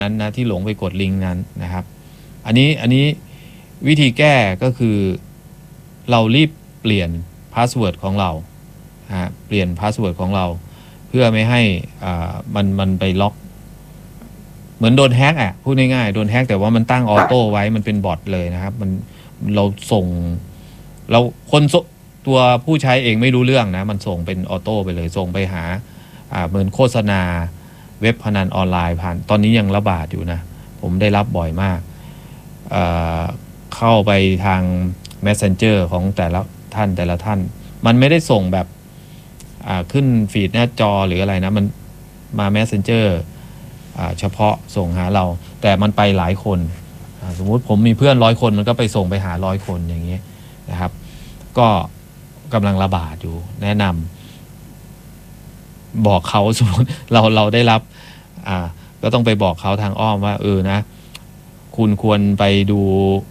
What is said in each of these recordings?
นั้นนะที่หลงไปกดลิงก์นั้นนะครับอันนี้วิธีแก้ก็คือเรารีบเปลี่ยนพาสเวิร์ดของเราเปลี่ยนพาสเวิร์ดของเราเพื่อไม่ให้มันไปล็อกเหมือนโดนแฮกพูดง่ายๆโดนแฮกแต่ว่ามันตั้งออโต้ไว้มันเป็นบอทเลยนะครับเราส่งเราคนตัวผู้ใช้เองไม่รู้เรื่องนะมันส่งเป็นออโต้ไปเลยส่งไปหาเหมือนโฆษณาเว็บพนันออนไลน์ผ่านตอนนี้ยังระบาดอยู่นะผมได้รับบ่อยมากเข้าไปทาง Messenger ของแต่ละท่านมันไม่ได้ส่งแบบขึ้นฟีดหน้าจอหรืออะไรนะมันมา Messenger เฉพาะส่งหาเราแต่มันไปหลายคนสมมุติผมมีเพื่อน100 คนมันก็ไปส่งไปหา100 คนอย่างนี้นะครับก็กำลังระบาดอยู่แนะนำบอกเขาสมมติเราได้รับก็ต้องไปบอกเขาทางอ้อมว่านะคุณควรไปดู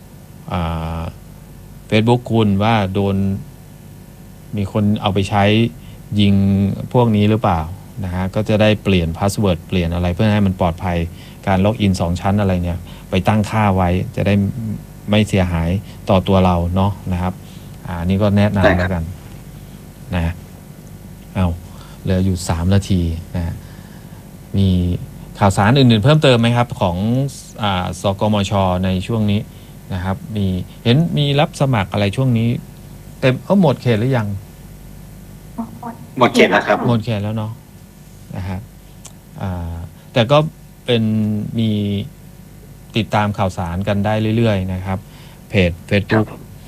Facebook คุณว่าโดนมีคนเอาไปใช้ยิงพวกนี้หรือเปล่านะฮะก็จะได้เปลี่ยนพาสเวิร์ดเปลี่ยนอะไรเพื่อให้มันปลอดภัยการล็อกอิน2 ชั้นอะไรเนี่ยไปตั้งค่าไว้จะได้ไม่เสียหายต่อตัวเราเนาะนะครับนี่ก็แนะนำแล้วกันนะเหลืออยู่3 นาทีนะมีข่าวสารอื่นๆเพิ่มเติมไหมครับของสกมช.ในช่วงนี้นะครับเห็นมีรับสมัครอะไรช่วงนี้เต็มหมดเขตหรือยังหมดเขตแล้วครับหมดเขตแล้วเนาะนะครับแต่ก็เป็นมีติดตามข่าวสารกันได้เรื่อยๆนะครับเพจ Facebook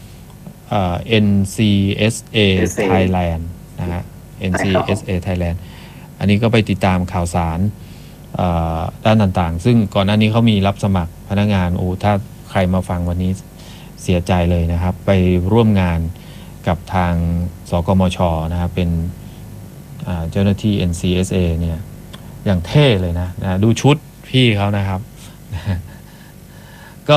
NCSA Thailand นะฮะ NCSA Thailand อันนี้ก็ไปติดตามข่าวสารด้านต่างๆซึ่งก่อนหน้านี้เขามีรับสมัครพนักงานถ้าใครมาฟังวันนี้เสียใจเลยนะครับไปร่วมงานกับทางสกมช.นะครับเป็นเจ้าหน้าที่ NCSA เนี่ยอย่างเท่เลยนะดูชุดพี่เขานะครับก็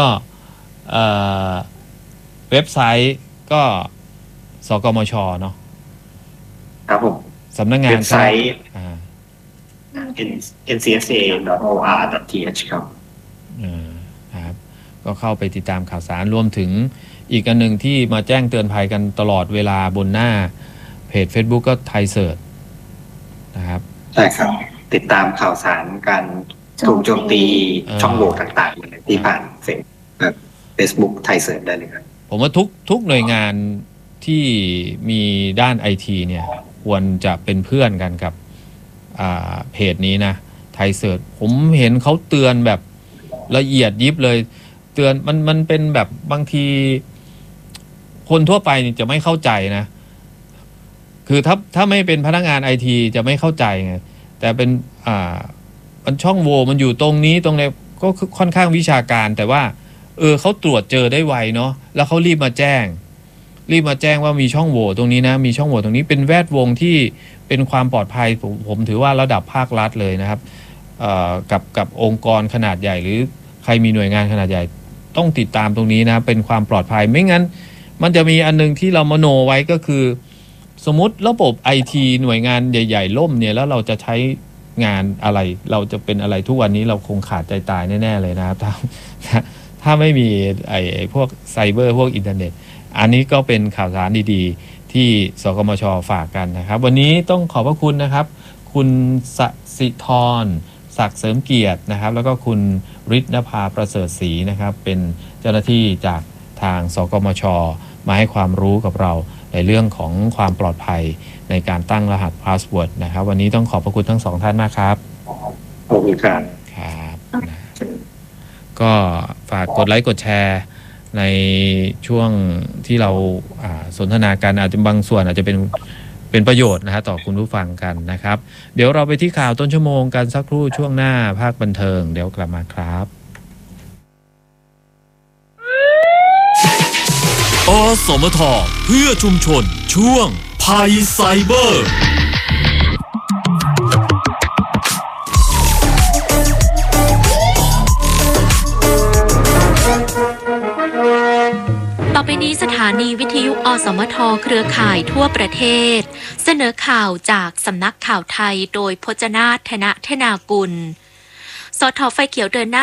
เว็บไซต์ก็สกมช.เนาะครับผมสำนักงานเว็บไซต์ ncsa.or.th ครับครับก็เข้าไปติดตามข่าวสารรวมถึงอีกอันหนึ่งที่มาแจ้งเตือนภัยกันตลอดเวลาบนหน้าเพจ Facebook ก็ไทยเสิร์ชนะครับใช่ครับติดตามข่าวสารการถูกโจมตีช่องโหว่ต่างๆที่ผ่านเฟซบุ๊กไทยเสิร์ชได้เลยครับผมว่าทุกหน่วยงานที่มีด้านไอทีเนี่ยควรจะเป็นเพื่อนกันกับเพจนี้นะไทยเสิร์ชผมเห็นเขาเตือนแบบละเอียดยิบเลยเตือนมันเป็นแบบบางทีคนทั่วไปจะไม่เข้าใจนะคือถ้าไม่เป็นพนักงานไอทีจะไม่เข้าใจไงแต่เป็นมันช่องโหว่มันอยู่ตรงนี้ตรงนี้ก็ค่อนข้างวิชาการแต่ว่าเขาตรวจเจอได้ไวเนาะแล้วเขารีบมาแจ้งว่ามีช่องโหว่ตรงนี้นะมีช่องโหว่ตรงนี้เป็นแวดวงที่เป็นความปลอดภัยผมถือว่าระดับภาครัฐเลยนะครับกับองค์กรขนาดใหญ่หรือใครมีหน่วยงานขนาดใหญ่ต้องติดตามตรงนี้นะเป็นความปลอดภัยไม่งั้นมันจะมีอันนึงที่เรามโนไว้ก็คือสมมติระบบไอทีหน่วยงานใหญ่ๆล่มเนี่ยแล้วเราจะใช้งานอะไรเราจะเป็นอะไรทุกวันนี้เราคงขาดใจตายแน่ๆเลยนะครับถ้าไม่มีไอ้พวกไซเบอร์พวกอินเทอร์เน็ตอันนี้ก็เป็นข่าวสารดีๆที่สกมช.ฝากกันนะครับวันนี้ต้องขอบพระคุณนะครับคุณสศิธรศักดิ์เสริมเกียรตินะครับแล้วก็คุณฤทธิ์นภาประเสริฐศรีนะครับเป็นเจ้าหน้าที่จากทางสกมช.มาให้ความรู้กับเราในเรื่องของความปลอดภัยในการตั้งรหัสพาสเวิร์ดนะครับวันนี้ต้องขอบพระคุณทั้ง2 ท่านมากครับขอบคุณครับก็ฝากกดไลค์กดแชร์ในช่วงที่เราสนทนากันอาจจะบางส่วนอาจจะเป็นประโยชน์นะฮะต่อคุณผู้ฟังกันนะครับเดี๋ยวเราไปที่ข่าวต้นชั่วโมงกันสักครู่ช่วงหน้าภาคบันเทิงเดี๋ยวกลับมาครับอสมทเพื่อชุมชนช่วงภัยไซเบอร์ต่อไปนี้สถานีวิทยุอสมทเครือข่ายทั่วประเทศเสนอข่าวจากสำนักข่าวไทยโดยพจนาถ ธนเทนากุลสท.ไฟเขียวเดินหน้า